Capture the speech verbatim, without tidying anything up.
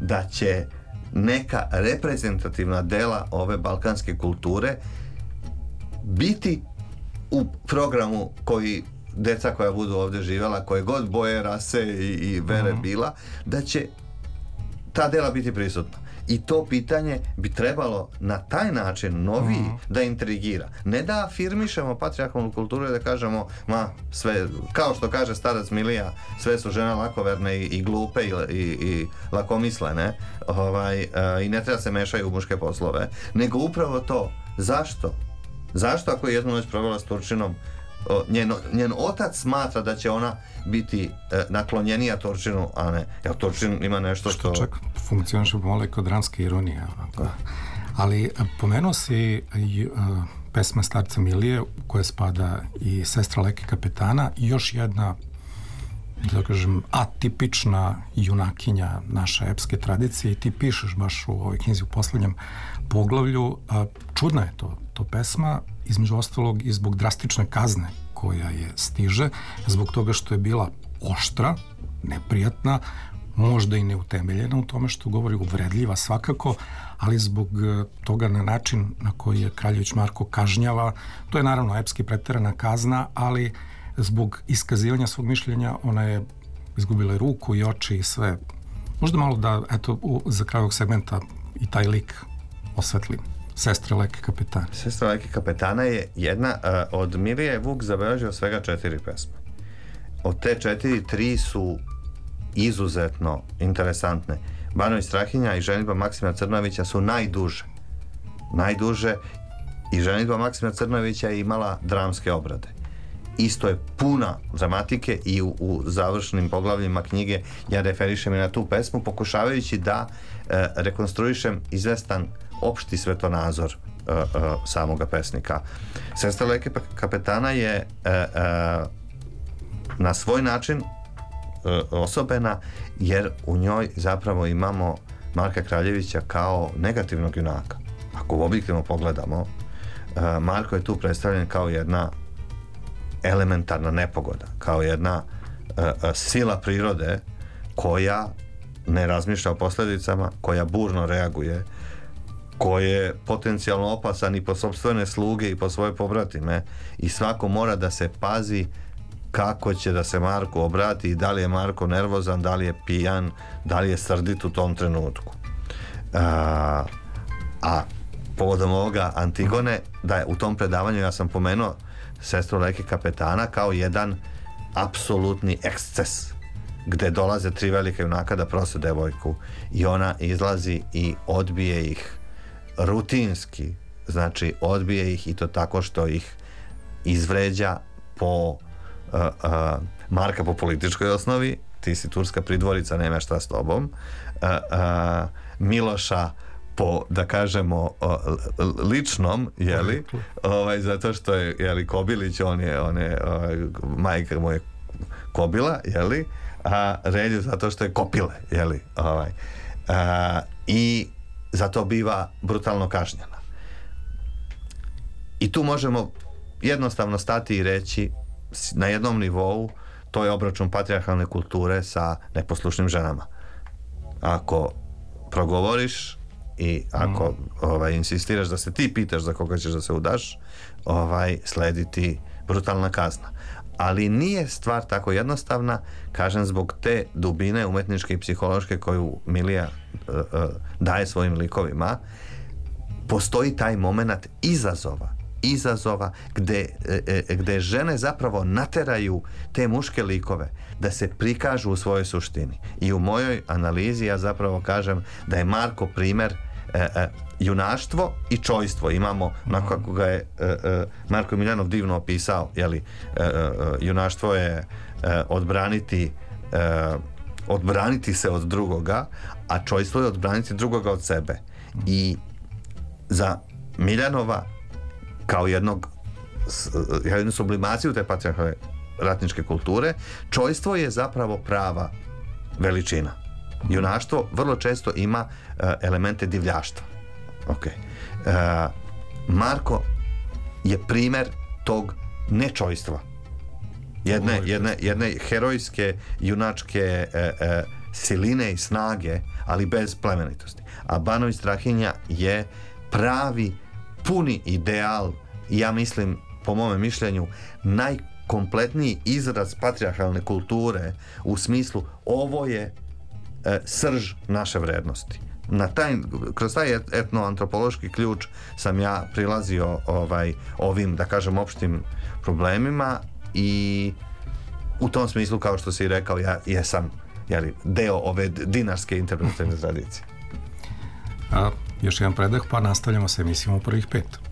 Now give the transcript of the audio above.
da će neka reprezentativna dela ove balkanske kulture biti u programu koji deca koja budu ovdje živjela, koje god boje, rase i, i vere mm-hmm. bila, da će ta dela biti prisutna. I to pitanje bi trebalo na taj način noviji mm. da intrigira. Ne da afirmišemo patrijarhalnu kulturu i da kažemo, ma, sve, kao što kaže starac Milija, sve su žene lakoverne i, i glupe i, i, i lakomislene, ovaj, uh, i ne treba se mešaju u muške poslove, nego upravo to. Zašto? Zašto ako je jednu noć provela s Turčinom, o, njen, njen otac smatra da će ona biti e, naklonjenija Turčinu, a ne, jer Turčin ima nešto što... Što čak funkcioniše pomalo i kod dramske ironije. Ali pomenuo si i, uh, pesma starca Milije, u koje spada i Sestra Leke kapetana, i još jedna, da kažem, atipična junakinja naše epske tradicije, i ti pišeš baš u ovoj knjizi u poslednjem poglavlju. Uh, čudna je to, to pesma, između ostalog i zbog drastične kazne koja je stiže, zbog toga što je bila oštra, neprijatna, možda i neutemeljena u tome što govori, uvredljiva svakako, ali zbog toga na način na koji je Kraljević Marko kažnjava, to je naravno epski preterana kazna, ali zbog iskazivanja svog mišljenja ona je izgubila i ruku i oči i sve. Možda malo da, eto, u, za kraj ovog segmenta i taj lik osvetlim. Sestra Leke kapetana. Sestra Leke kapetana je jedna, uh, od Milije je Vuk zabeležio svega četiri pesme. Od te četiri, tri su izuzetno interesantne. Banović Strahinja i ženidba Maksima Crnovića su najduže. Najduže i ženidba Maksima Crnovića je imala dramske obrade. Isto je puna dramatike i u, u završnim poglavljima knjige ja referišem i na tu pesmu, pokušavajući da e, rekonstruišem izvestan opšti svetonazor e, e, samoga pesnika. Sestra Leke kapetana je e, e, na svoj način e, osobena, jer u njoj zapravo imamo Marka Kraljevića kao negativnog junaka. Ako objektivno pogledamo, e, Marko je tu predstavljen kao jedna elementarna nepogoda, kao jedna e, e, sila prirode koja ne razmišlja o posljedicama, koja burno reaguje, koji je potencijalno opasan i po sopstvene sluge i po svoje pobratime, i svako mora da se pazi kako će da se Marku obrati i da li je Marko nervozan, da li je pijan, da li je srdit u tom trenutku. A, a povodom ovoga Antigone, da je u tom predavanju ja sam pomenuo Sestru Leke kapetana kao jedan apsolutni eksces, gde dolaze tri velika junaka da prose devojku i ona izlazi i odbije ih rutinski, znači odbije ih, i to tako što ih izvređa po uh, uh, Marka po političkoj osnovi, ti si turska pridvorica, nema šta s tobom, uh, uh, Miloša po, da kažemo, ličnom, jeli, ovaj, zato što je, jeli, Kobilić, on je, on je, ovaj, majka mu je Kobila, jeli, a Relju zato što je Kopile, jeli, ovaj, a, i zato biva brutalno kažnjena. I tu možemo jednostavno stati i reći na jednom nivou, to je obračun patrijarhalne kulture sa neposlušnim ženama. Ako progovoriš i ako mm. ovaj, insistiraš da se ti pitaš za koga ćeš da se udaš, ovaj, sledi ti brutalna kazna. Ali nije stvar tako jednostavna, kažem, zbog te dubine umetničke i psihološke koju Milija uh, uh, daje svojim likovima. Postoji taj moment izazova izazova gde, e, gde žene zapravo nateraju te muške likove da se prikažu u svojoj suštini. I u mojoj analizi ja zapravo kažem da je Marko primer e, e, junaštvo i čojstvo. Imamo, onako kako ga je e, e, Marko Miljanov divno opisao, jeli, e, e, junaštvo je e, odbraniti e, odbraniti se od drugoga, a čojstvo je odbraniti drugoga od sebe. I za Miljanova kao jednog jednu sublimaciju te patrijarhalne ratničke kulture, čojstvo je zapravo prava veličina. Junaštvo vrlo često ima uh, elemente divljaštva. Okay. Uh, Marko je primer tog nečojstva. Jedne, jedne, jedne herojske, junačke uh, uh, siline i snage, ali bez plemenitosti. A Banović Strahinja je pravi, puni ideal, ja mislim, po mome mišljenju, najkompletniji izraz patrijarhalne kulture u smislu ovo je e, srž naše vrednosti. Na taj, kroz taj etnoantropološki ključ sam ja prilazio ovaj, ovim, da kažem, opštim problemima i u tom smislu, kao što si i rekao, ja jesam jeli, deo ove dinarske interpretativne tradicije. A, još jedan predah, pa nastavljamo sa emisijom u prvih pet.